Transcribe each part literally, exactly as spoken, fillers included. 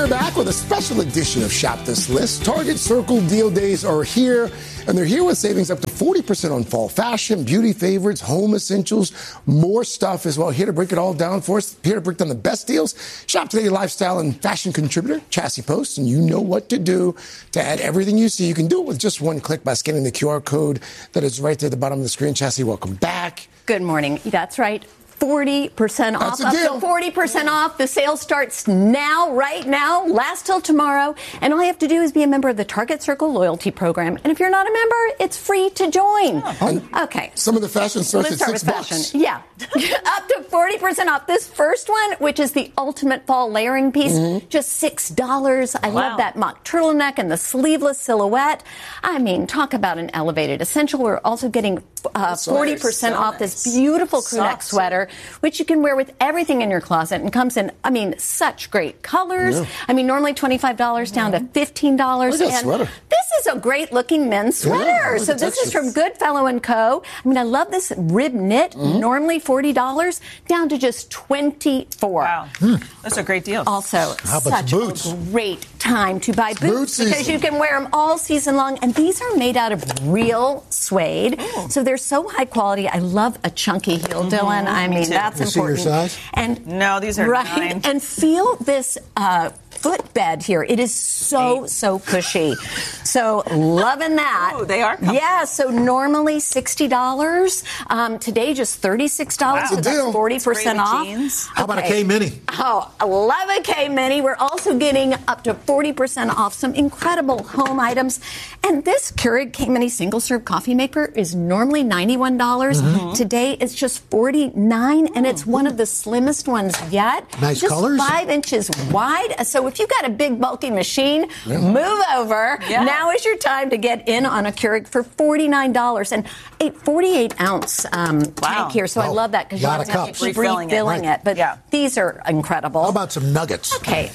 We're back with a special edition of Shop This List. Target Circle Deal Days are here, and they're here with savings up to forty percent on fall fashion, beauty favorites, home essentials, more stuff as well. Here to break it all down for us, here to break down the best deals. Shop Today lifestyle and fashion contributor, Chassie Post, and you know what to do to add everything you see. You can do it with just one click by scanning the Q R code that is right there at the bottom of the screen. Chassie, welcome back. Good morning. That's right. forty percent off, up to forty percent off. The sale starts now, right now, lasts till tomorrow. And all you have to do is be a member of the Target Circle loyalty program. And if you're not a member, it's free to join. Oh. Okay. Some of the fashion starts Let's at start six with bucks. fashion. Yeah. Up to forty percent off. This first one, which is the ultimate fall layering piece, mm-hmm. just six dollars. I wow. love that mock turtleneck and the sleeveless silhouette. I mean, talk about an elevated essential. We're also getting uh, forty percent so off nice. This beautiful crew neck sweater, which you can wear with everything in your closet and comes in, I mean, such great colors. Yeah. I mean, normally twenty-five dollars down to fifteen dollars. Look at that sweater. This is a great looking men's sweater. Yeah, so this is from Goodfellow and Co. I mean, I love this rib knit, mm-hmm. normally forty dollars down to just twenty-four dollars. Wow. Mm. Those are great deals. Also, How about such boots? a great time to buy boots Boot because season. you can wear them all season long. And these are made out of real suede. Ooh. So they're so high quality. I love a chunky heel, mm-hmm. Dylan. I mean, that's you important. See your size? And no, these are right. nine. And feel this uh, footbed here. It is so, Eight. so cushy. So loving that. Ooh, they are comfortable. Yeah, so normally sixty dollars. Um, today, just thirty-six dollars. Wow. So That's a that's forty percent off. Jeans. How about a K Mini? Oh, I love a K Mini. We're also getting up to forty percent off some incredible home items. And this Keurig K Mini single-serve coffee maker is normally ninety-one dollars. Mm-hmm. Today, it's just forty-nine dollars, and it's one of the slimmest ones yet. Nice just colors. five inches wide. So if you've got a big, bulky machine, yeah. move over. Yeah. Now is your time to get in on a Keurig for forty-nine dollars. And a forty-eight ounce um, wow. tank here. So oh, I love that because you don't have to keep refilling, refilling it. it. But yeah. these are incredible. How about some nuggets? Okay.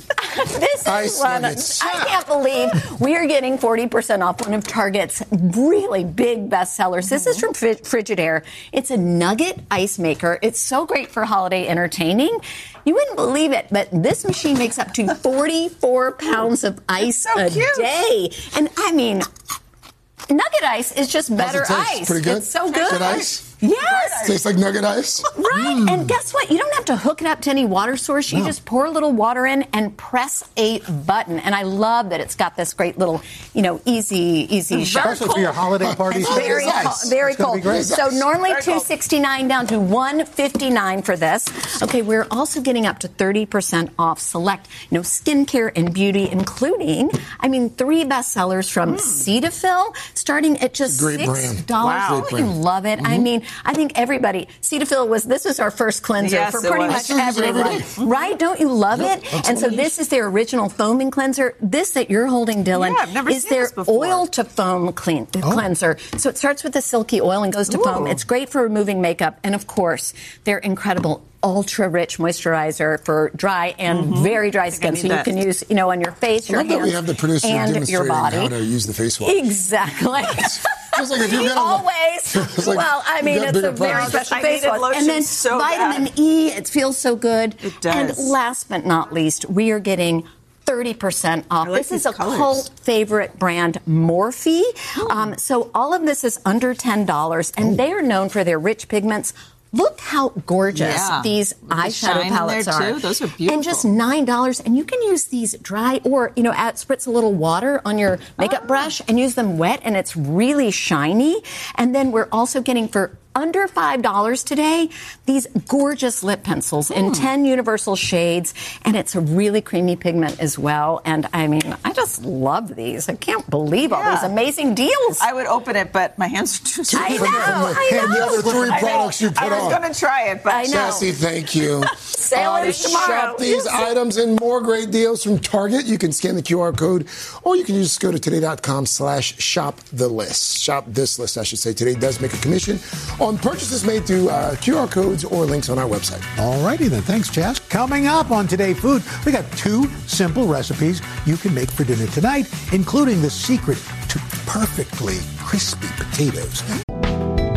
This Ice is one. nuggets. I can't believe we are getting forty percent off one of Target's really big bestsellers. This is from Frigidaire. It's a nugget ice maker. It's so great for holiday entertaining. You wouldn't believe it, but this machine makes up to forty-four pounds of ice so a cute. day. And I mean, nugget ice is just better ice. Pretty good. It's so good. Good ice? Yes. Tastes like nugget ice. Right. Mm. And guess what? You don't have to hook it up to any water source. You no. just pour a little water in and press a button. And I love that it's got this great little, you know, easy, easy shot. Especially for your holiday parties. It's very cold. Very cold. So normally very two sixty-nine down to one fifty-nine for this. Okay, we're also getting up to thirty percent off select, you know, skincare and beauty, including, I mean, three bestsellers from mm. Cetaphil, starting at just Great six dollars. Wow. Oh, you love it. Mm-hmm. I mean, I think everybody, Cetaphil was, this was our first cleanser yes, for pretty much everyone. Right? Don't you love yep, it? And so this is their original foaming cleanser. This that you're holding, Dylan, yeah, I've never is seen their this before. oil to foam clean, oh. cleanser. So it starts with the silky oil and goes to Ooh. foam. It's great for removing makeup. And of course, their incredible ultra-rich moisturizer for dry and mm-hmm. very dry skin. So you that. can use, you know, on your face, I your love hands, that we have the producer and your demonstrating body. how to use the face wash. Exactly. Just like if you've got a- Always. like well, I mean, got it's a bigger very products. special I face needed wash. And then so vitamin bad. E, it feels so good. It does. And last but not least, we are getting thirty percent off. Like this is a colors. cult favorite brand, Morphe. Oh. Um, so all of this is under ten dollars, and oh. they are known for their rich pigments. Look how gorgeous yeah. these With eyeshadow the palettes there are. too. Those are beautiful. And just nine dollars. And you can use these dry or, you know, add, spritz a little water on your makeup oh. brush and use them wet, and it's really shiny. And then we're also getting for under five dollars today these gorgeous lip pencils mm. in ten universal shades, and it's a really creamy pigment as well. And I mean, I just love these. I can't believe all yeah. these amazing deals. I would open it, but my hands are too small. I know, From the, I and know. the other three I products you put I was on. going to try it, but I know. Chassie, thank you. Sale uh, is tomorrow. Shop these items and more great deals from Target. You can scan the Q R code, or you can just go to today.com slash shop the list. Shop this list, I should say. Today does make a commission on purchases made through uh, Q R codes or links on our website. All righty then. Thanks, Chas. Coming up on Today Food, we got two simple recipes you can make for dinner tonight, including the secret to perfectly crispy potatoes.